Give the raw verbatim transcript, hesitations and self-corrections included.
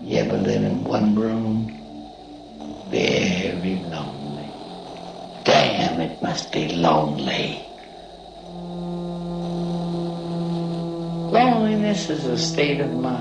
You ever live in one room? Very lonely. Damn, it must be lonely. Loneliness is a state of mind.